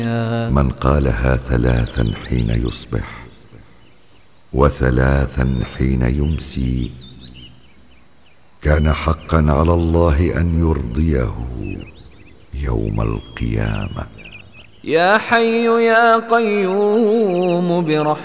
من قالها 3 حين يصبح و3 حين يمسي كان حقا على الله أن يرضيه يوم القيامة. يا حي يا قيوم برحمتك